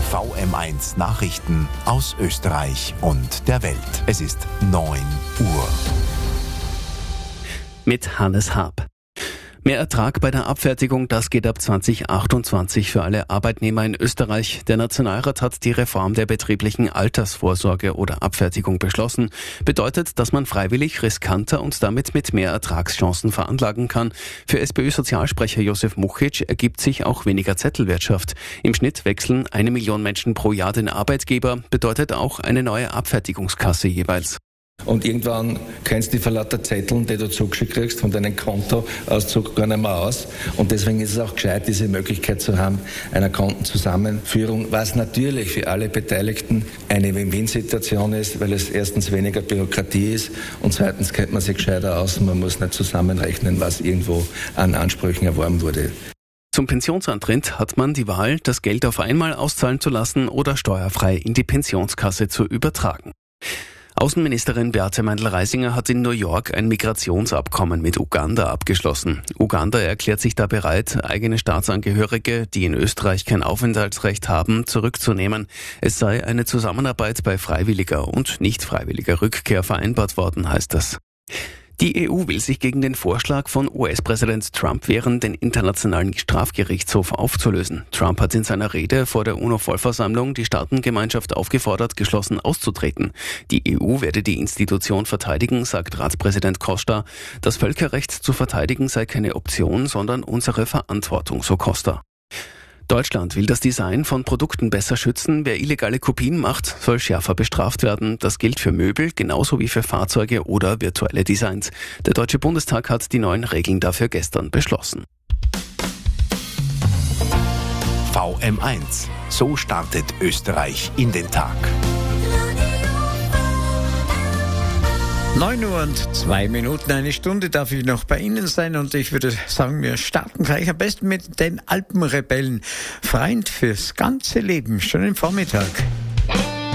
VM1 Nachrichten aus Österreich und der Welt. Es ist 9 Uhr. Mit Hannes Haab. Mehr Ertrag bei der Abfertigung, das geht ab 2028 für alle Arbeitnehmer in Österreich. Der Nationalrat hat die Reform der betrieblichen Altersvorsorge oder Abfertigung beschlossen. Bedeutet, dass man freiwillig riskanter und damit mit mehr Ertragschancen veranlagen kann. Für SPÖ-Sozialsprecher Josef Muchic ergibt sich auch weniger Zettelwirtschaft. Im Schnitt wechseln 1 Million Menschen pro Jahr den Arbeitgeber, bedeutet auch eine neue Abfertigungskasse jeweils. Und irgendwann kennst du die vor lauter Zetteln, die du zugeschickt kriegst, von deinem Kontoauszug gar nicht mehr aus. Und deswegen ist es auch gescheit, diese Möglichkeit zu haben, einer Kontenzusammenführung, was natürlich für alle Beteiligten eine Win-Win-Situation ist, weil es erstens weniger Bürokratie ist und zweitens kennt man sich gescheiter aus und man muss nicht zusammenrechnen, was irgendwo an Ansprüchen erworben wurde. Zum Pensionsantritt hat man die Wahl, das Geld auf einmal auszahlen zu lassen oder steuerfrei in die Pensionskasse zu übertragen. Außenministerin Beate Meindl-Reisinger hat in New York ein Migrationsabkommen mit Uganda abgeschlossen. Uganda erklärt sich da bereit, eigene Staatsangehörige, die in Österreich kein Aufenthaltsrecht haben, zurückzunehmen. Es sei eine Zusammenarbeit bei freiwilliger und nicht freiwilliger Rückkehr vereinbart worden, heißt es. Die EU will sich gegen den Vorschlag von US-Präsident Trump wehren, den Internationalen Strafgerichtshof aufzulösen. Trump hat in seiner Rede vor der UNO-Vollversammlung die Staatengemeinschaft aufgefordert, geschlossen auszutreten. Die EU werde die Institution verteidigen, sagt Ratspräsident Costa. Das Völkerrecht zu verteidigen sei keine Option, sondern unsere Verantwortung, so Costa. Deutschland will das Design von Produkten besser schützen. Wer illegale Kopien macht, soll schärfer bestraft werden. Das gilt für Möbel genauso wie für Fahrzeuge oder virtuelle Designs. Der Deutsche Bundestag hat die neuen Regeln dafür gestern beschlossen. VM1. So startet Österreich in den Tag. 9:02, eine Stunde darf ich noch bei Ihnen sein und ich würde sagen, wir starten gleich am besten mit den Alpenrebellen. Freund fürs ganze Leben, schon im Vormittag.